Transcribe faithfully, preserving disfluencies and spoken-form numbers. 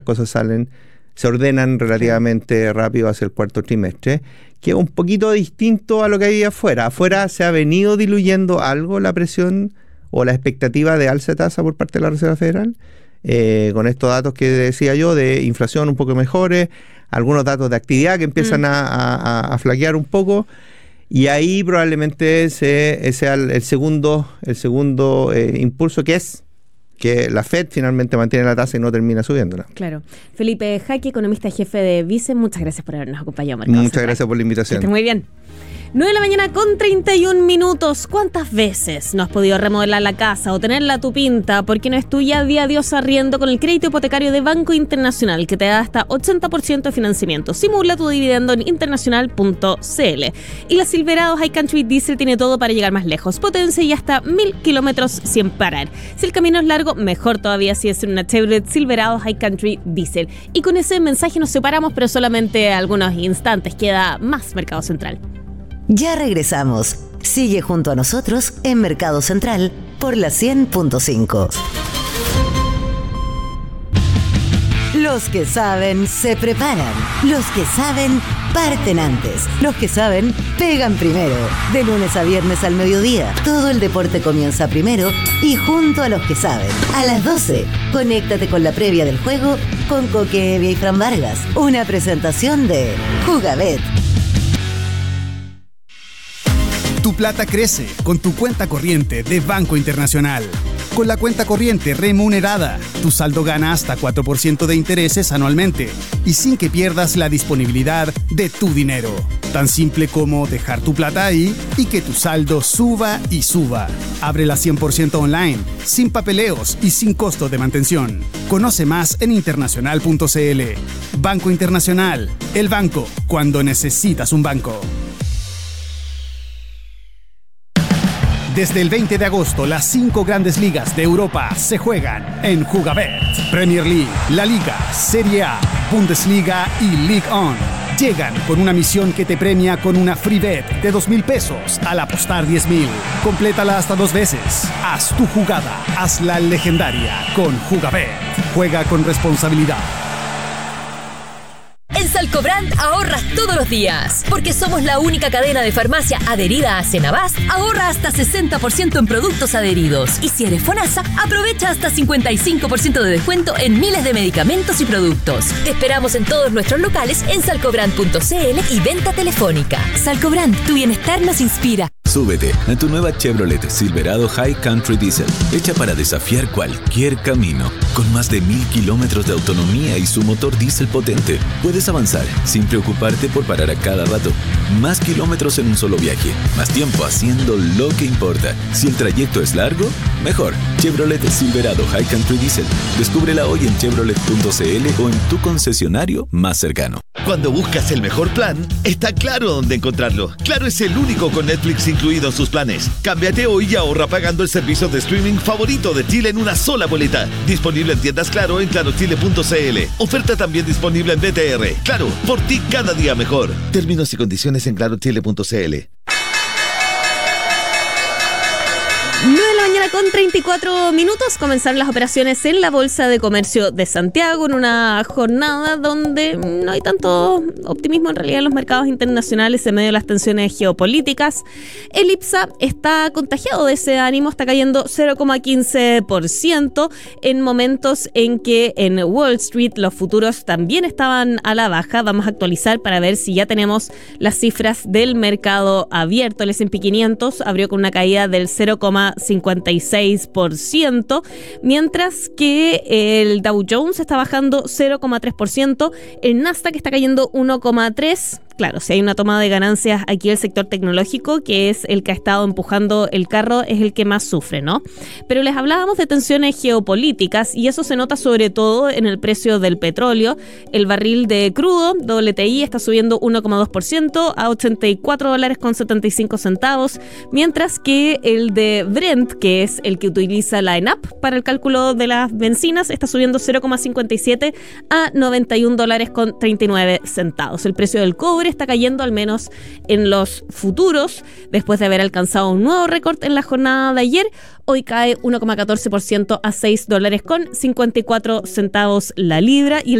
cosas salen, se ordenan relativamente rápido hacia el cuarto trimestre, que es un poquito distinto a lo que había afuera. Afuera se ha venido diluyendo algo la presión o la expectativa de alza de tasa por parte de la Reserva Federal, eh, con estos datos que decía yo, de inflación un poco mejores, algunos datos de actividad que empiezan mm. a, a, a flaquear un poco, y ahí probablemente ese sea el, el segundo, el segundo eh, impulso, que es que la Fed finalmente mantiene la tasa y no termina subiéndola. Claro. Felipe Jaque, economista jefe de Vice, muchas gracias por habernos acompañado. Mercado Muchas Central. Gracias por la invitación. Que esté muy bien. nueve de la mañana con treinta y un minutos. ¿Cuántas veces no has podido remodelar la casa o tenerla a tu pinta porque no es tuya? Día a Dios arriendo con el crédito hipotecario de Banco Internacional, que te da hasta ochenta por ciento de financiamiento. Simula tu dividendo en internacional punto c l. Y la Silverado High Country Diesel tiene todo para llegar más lejos. Potencia y hasta mil kilómetros sin parar. Si el camino es largo, mejor todavía si es una Chevrolet Silverado High Country Diesel. Y con ese mensaje nos separamos, pero solamente algunos instantes. Queda más Mercado Central. Ya regresamos. Sigue junto a nosotros en Mercado Central por la cien punto cinco. Los que saben se preparan. Los que saben parten antes. Los que saben pegan primero. De lunes a viernes al mediodía. Todo el deporte comienza primero y junto a los que saben. A las doce, conéctate con la previa del juego con Coque Evia y Fran Vargas. Una presentación de Jugabet. Tu plata crece con tu cuenta corriente de Banco Internacional. Con la cuenta corriente remunerada, tu saldo gana hasta cuatro por ciento de intereses anualmente y sin que pierdas la disponibilidad de tu dinero. Tan simple como dejar tu plata ahí y que tu saldo suba y suba. Ábrela cien por ciento online, sin papeleos y sin costo de mantención. Conoce más en internacional punto c l. Banco Internacional, el banco cuando necesitas un banco. Desde el veinte de agosto, las cinco grandes ligas de Europa se juegan en Jugabet. Premier League, La Liga, Serie A, Bundesliga y League On. Llegan con una misión que te premia con una free bet de dos mil pesos al apostar diez mil. Complétala hasta dos veces. Haz tu jugada, hazla legendaria con Jugabet. Juega con responsabilidad. En Salcobrand ahorras todos los días, porque somos la única cadena de farmacia adherida a Senabast. Ahorra hasta sesenta por ciento en productos adheridos. Y si eres FONASA, aprovecha hasta cincuenta y cinco por ciento de descuento en miles de medicamentos y productos. Te esperamos en todos nuestros locales en salcobrand punto c l y venta telefónica. Salcobrand, tu bienestar nos inspira. Súbete a tu nueva Chevrolet Silverado High Country Diesel, hecha para desafiar cualquier camino. Con más de mil kilómetros de autonomía y su motor diésel potente, puedes avanzar sin preocuparte por parar a cada rato. Más kilómetros en un solo viaje, más tiempo haciendo lo que importa. Si el trayecto es largo, mejor. Chevrolet Silverado High Country Diesel. Descúbrela hoy en chevrolet punto c l o en tu concesionario más cercano. Cuando buscas el mejor plan, está claro dónde encontrarlo. Claro es el único con Netflix incluido en sus planes. Cámbiate hoy y ahorra pagando el servicio de streaming favorito de Chile en una sola boleta. Disponible en tiendas Claro en claro chile punto c l. Oferta también disponible en B T R. Claro, por ti cada día mejor. Términos y condiciones en claro chile punto c l. nueve de la mañana con treinta y cuatro minutos. Comenzaron las operaciones en la Bolsa de Comercio de Santiago en una jornada donde no hay tanto optimismo en realidad en los mercados internacionales en medio de las tensiones geopolíticas. El IPSA está contagiado de ese ánimo, está cayendo cero coma quince por ciento en momentos en que en Wall Street los futuros también estaban a la baja. Vamos a actualizar para ver si ya tenemos las cifras del mercado abierto. El ese and pe quinientos abrió con una caída del cero coma cincuenta y seis por ciento, mientras que el Dow Jones está bajando cero coma tres por ciento, el Nasdaq está cayendo uno coma tres por ciento. Claro, si hay una toma de ganancias aquí el sector tecnológico, que es el que ha estado empujando el carro, es el que más sufre, ¿no? Pero les hablábamos de tensiones geopolíticas y eso se nota sobre todo en el precio del petróleo. El barril de crudo, W T I, está subiendo uno coma dos por ciento a ochenta y cuatro dólares con setenta y cinco centavos, mientras que el de Brent, que es el que utiliza la ENAP para el cálculo de las bencinas, está subiendo cero coma cincuenta y siete a noventa y un dólares con treinta y nueve centavos. El precio del cobre está cayendo, al menos en los futuros, después de haber alcanzado un nuevo récord en la jornada de ayer. Hoy cae uno coma catorce por ciento a seis dólares con cincuenta y cuatro centavos la libra y el